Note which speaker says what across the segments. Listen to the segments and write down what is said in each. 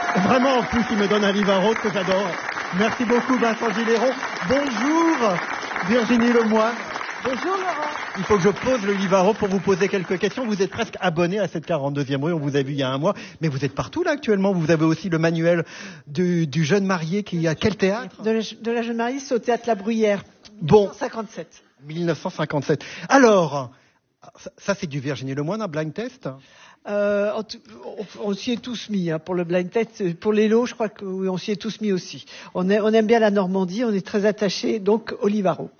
Speaker 1: Vraiment, en plus, il me donne un Livaro que j'adore. Merci beaucoup, Vincent Gileyron. Bonjour, Virginie Lemoine.
Speaker 2: Bonjour Laurent.
Speaker 1: Il faut que je pose le Livaro pour vous poser quelques questions. Vous êtes presque abonné à cette 42e rue, on vous a vu il y a un mois, mais vous êtes partout là actuellement. Vous avez aussi le manuel du jeune marié qui est à quel théâtre?
Speaker 2: De la jeune mariée, c'est au théâtre La Bruyère.
Speaker 1: Bon.
Speaker 2: 1957.
Speaker 1: 1957. Alors, ça c'est du Virginie Lemoine, un blind test?
Speaker 2: On s'y est tous mis, hein, pour le blind test. Pour les lots, je crois qu'on s'y est tous mis aussi. On aime bien la Normandie, on est très attachés donc au Livaro.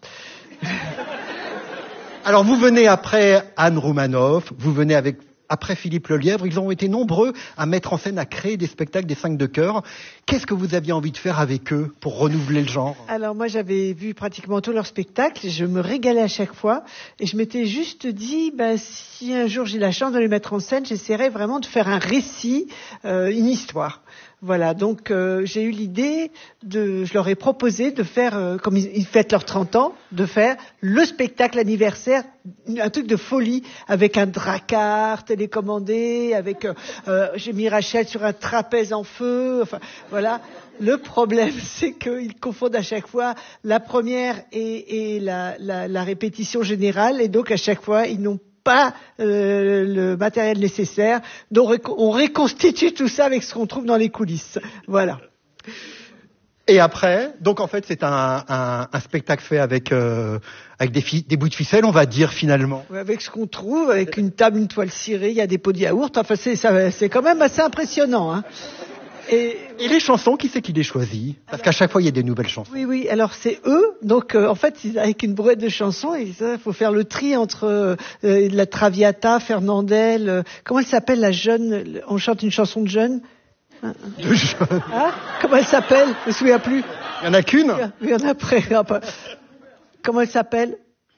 Speaker 1: Alors, vous venez après Anne Roumanoff, vous venez après Philippe Lelièvre. Ils ont été nombreux à mettre en scène, à créer des spectacles des 5 de cœur. Qu'est-ce que vous aviez envie de faire avec eux pour renouveler le genre?
Speaker 2: Alors moi, j'avais vu pratiquement tous leurs spectacles. Je me régalais à chaque fois. Et je m'étais juste dit, si un jour j'ai la chance de les mettre en scène, j'essaierais vraiment de faire un récit, une histoire. Voilà, donc j'ai eu l'idée je leur ai proposé de faire, comme ils fêtent leurs 30 ans, de faire le spectacle anniversaire, un truc de folie, avec un dracard télécommandé, avec j'ai mis Rachel sur un trapèze en feu, enfin voilà. Le problème, c'est qu'ils confondent à chaque fois la première et la répétition générale, et donc à chaque fois ils n'ont pas le matériel nécessaire. Donc on reconstitue tout ça avec ce qu'on trouve dans les coulisses. Voilà.
Speaker 1: Et après, donc en fait c'est un spectacle fait avec des bouts de ficelle, on va dire finalement.
Speaker 2: Avec ce qu'on trouve, avec une table, une toile cirée, il y a des pots de yaourt. Enfin c'est quand même assez impressionnant, hein.
Speaker 1: Et les chansons, qui c'est qui les choisit? Parce qu'à chaque fois, il y a des nouvelles chansons.
Speaker 2: Oui, alors c'est eux. Donc, en fait, avec une brouette de chansons, il faut faire le tri entre la Traviata, Fernandel. Comment elle s'appelle, la jeune? On chante une chanson de jeune.
Speaker 1: De jeune.
Speaker 2: Hein? Comment elle s'appelle? Je me souviens plus.
Speaker 1: Il y en a qu'une?
Speaker 2: Il y en a après. Comment elle s'appelle?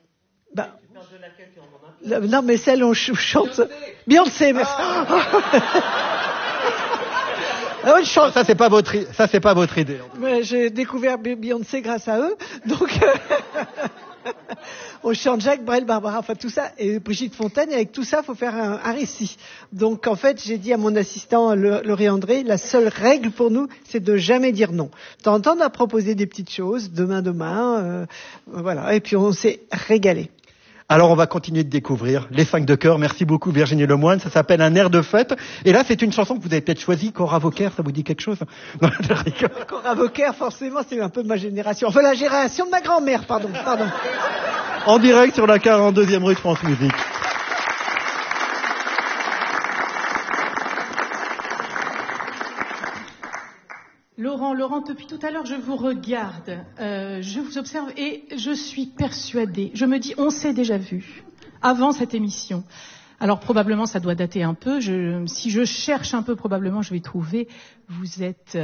Speaker 2: Non, mais celle où on chante. Beyoncé, merci.
Speaker 1: Ça c'est pas votre idée.
Speaker 2: Mais j'ai découvert Beyoncé grâce à eux, donc on chante Jacques Brel, Barbara, enfin tout ça, et Brigitte Fontaine. Et avec tout ça, faut faire un récit. Donc en fait, j'ai dit à mon assistant Laurie André, la seule règle pour nous, c'est de jamais dire non. De temps en temps, on a proposé des petites choses, demain, voilà. Et puis on s'est régalé.
Speaker 1: Alors on va continuer de découvrir les 5 de cœur. Merci beaucoup Virginie Lemoine. Ça s'appelle Un air de fête. Et là c'est une chanson que vous avez peut-être choisie, Cora Vauquer, ça vous dit quelque chose?
Speaker 2: Cora Vauquer, forcément, c'est un peu de ma génération. Enfin la génération de ma grand-mère, pardon.
Speaker 1: En direct sur la 42e rue de France Musique.
Speaker 3: Laurent, depuis tout à l'heure, je vous regarde, je vous observe et je suis persuadée, je me dis, on s'est déjà vu avant cette émission. Alors probablement, ça doit dater un peu. Si je cherche un peu, probablement, je vais trouver. Vous êtes...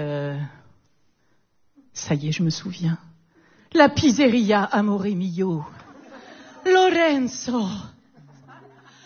Speaker 3: Ça y est, je me souviens. La pizzeria Amore Mio. Lorenzo.